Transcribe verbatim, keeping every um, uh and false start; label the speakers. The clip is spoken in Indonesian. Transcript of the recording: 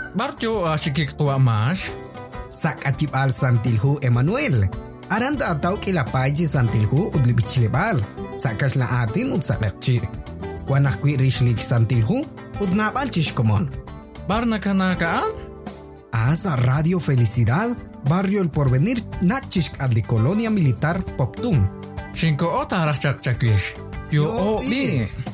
Speaker 1: Barjo asikik tua mas.
Speaker 2: Sak acip al santilhu Emmanuel. Aranta atau kilapaji santilhu udli bichilebal. Sakas la atin ud sakakci. Wanak kwi rishlik santilhu ud napal chishkomon.
Speaker 1: Bar nakanakaan?
Speaker 2: Asa Radio Felicidad, Barrio El Porvenir, Nakchishk adli Colonia Militar Poptum.
Speaker 1: Shinko o tarach chak chakwish. Yo o bi.